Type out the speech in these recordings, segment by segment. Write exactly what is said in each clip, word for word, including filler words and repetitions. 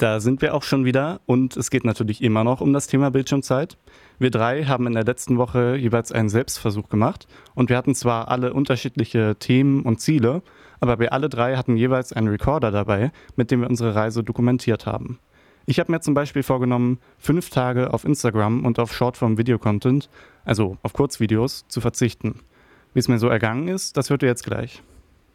Da sind wir auch schon wieder und es geht natürlich immer noch um das Thema Bildschirmzeit. Wir drei haben in der letzten Woche jeweils einen Selbstversuch gemacht und wir hatten zwar alle unterschiedliche Themen und Ziele, aber wir alle drei hatten jeweils einen Recorder dabei, mit dem wir unsere Reise dokumentiert haben. Ich habe mir zum Beispiel vorgenommen, fünf Tage auf Instagram und auf Shortform-Video-Content, also auf Kurzvideos, zu verzichten. Wie es mir so ergangen ist, das hört ihr jetzt gleich.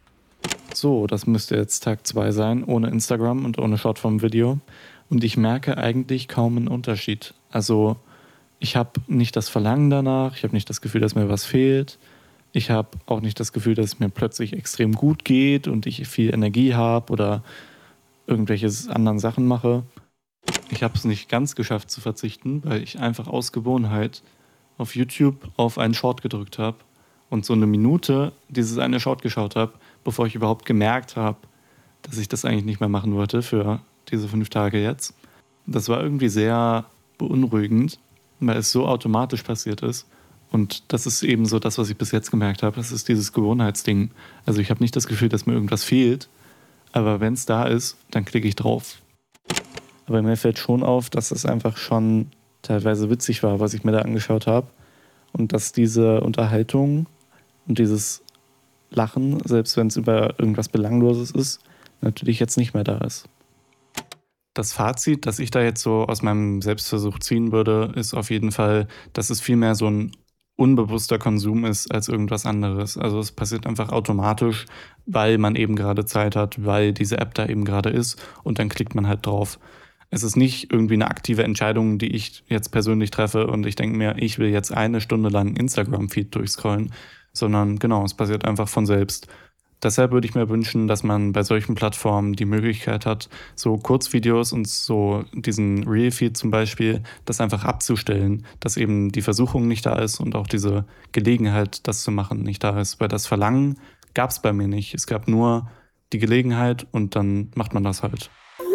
So, das müsste jetzt Tag zwei sein, ohne Instagram und ohne Shortform-Video. Und ich merke eigentlich kaum einen Unterschied. Also ich habe nicht das Verlangen danach, ich habe nicht das Gefühl, dass mir was fehlt. Ich habe auch nicht das Gefühl, dass es mir plötzlich extrem gut geht und ich viel Energie habe oder irgendwelche anderen Sachen mache. Ich habe es nicht ganz geschafft zu verzichten, weil ich einfach aus Gewohnheit auf YouTube auf einen Short gedrückt habe und so eine Minute dieses eine Short geschaut habe, bevor ich überhaupt gemerkt habe, dass ich das eigentlich nicht mehr machen wollte für diese fünf Tage jetzt. Das war irgendwie sehr beunruhigend, weil es so automatisch passiert ist. Und das ist eben so das, was ich bis jetzt gemerkt habe. Das ist dieses Gewohnheitsding. Also ich habe nicht das Gefühl, dass mir irgendwas fehlt, aber wenn es da ist, dann klicke ich drauf. Aber mir fällt schon auf, dass es einfach schon teilweise witzig war, was ich mir da angeschaut habe. Und dass diese Unterhaltung und dieses Lachen, selbst wenn es über irgendwas Belangloses ist, natürlich jetzt nicht mehr da ist. Das Fazit, das ich da jetzt so aus meinem Selbstversuch ziehen würde, ist auf jeden Fall, dass es viel mehr so ein unbewusster Konsum ist als irgendwas anderes. Also es passiert einfach automatisch, weil man eben gerade Zeit hat, weil diese App da eben gerade ist und dann klickt man halt drauf. Es ist nicht irgendwie eine aktive Entscheidung, die ich jetzt persönlich treffe und ich denke mir, ich will jetzt eine Stunde lang Instagram-Feed durchscrollen, sondern genau, es passiert einfach von selbst. Deshalb würde ich mir wünschen, dass man bei solchen Plattformen die Möglichkeit hat, so Kurzvideos und so diesen Reel-Feed zum Beispiel, das einfach abzustellen, dass eben die Versuchung nicht da ist und auch diese Gelegenheit, das zu machen, nicht da ist. Weil das Verlangen gab es bei mir nicht. Es gab nur die Gelegenheit und dann macht man das halt.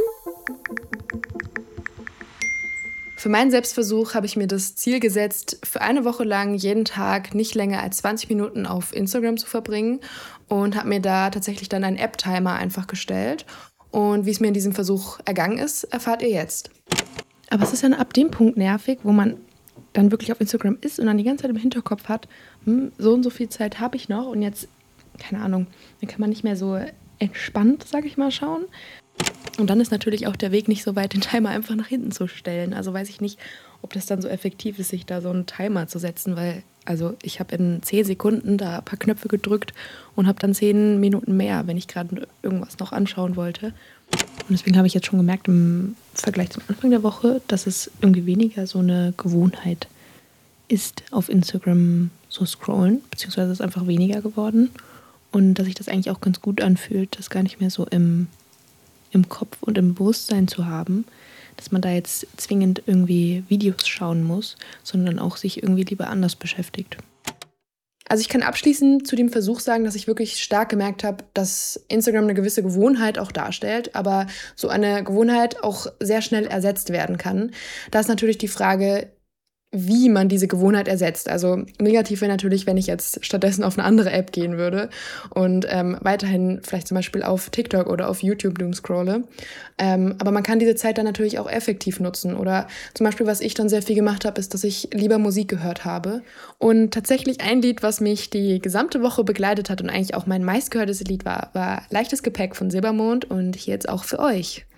Für meinen Selbstversuch habe ich mir das Ziel gesetzt, für eine Woche lang jeden Tag nicht länger als zwanzig Minuten auf Instagram zu verbringen und habe mir da tatsächlich dann einen App-Timer einfach gestellt. Und wie es mir in diesem Versuch ergangen ist, erfahrt ihr jetzt. Aber es ist dann ab dem Punkt nervig, wo man dann wirklich auf Instagram ist und dann die ganze Zeit im Hinterkopf hat, hm, so und so viel Zeit habe ich noch und jetzt, keine Ahnung, dann kann man nicht mehr so entspannt, sag ich mal, schauen. Und dann ist natürlich auch der Weg nicht so weit, den Timer einfach nach hinten zu stellen. Also weiß ich nicht, ob das dann so effektiv ist, sich da so einen Timer zu setzen, weil also ich habe in zehn Sekunden da ein paar Knöpfe gedrückt und habe dann zehn Minuten mehr, wenn ich gerade irgendwas noch anschauen wollte. Und deswegen habe ich jetzt schon gemerkt im Vergleich zum Anfang der Woche, dass es irgendwie weniger so eine Gewohnheit ist, auf Instagram so scrollen, beziehungsweise ist einfach weniger geworden. Und dass sich das eigentlich auch ganz gut anfühlt, das gar nicht mehr so im im Kopf und im Bewusstsein zu haben, dass man da jetzt zwingend irgendwie Videos schauen muss, sondern auch sich irgendwie lieber anders beschäftigt. Also ich kann abschließend zu dem Versuch sagen, dass ich wirklich stark gemerkt habe, dass Instagram eine gewisse Gewohnheit auch darstellt, aber so eine Gewohnheit auch sehr schnell ersetzt werden kann. Da ist natürlich die Frage, wie man diese Gewohnheit ersetzt. Also negativ wäre natürlich, wenn ich jetzt stattdessen auf eine andere App gehen würde und ähm, weiterhin vielleicht zum Beispiel auf TikTok oder auf YouTube doomscrolle. Ähm, aber man kann diese Zeit dann natürlich auch effektiv nutzen. Oder zum Beispiel, was ich dann sehr viel gemacht habe, ist, dass ich lieber Musik gehört habe. Und tatsächlich ein Lied, was mich die gesamte Woche begleitet hat und eigentlich auch mein meistgehörtes Lied war, war Leichtes Gepäck von Silbermond und hier jetzt auch für euch.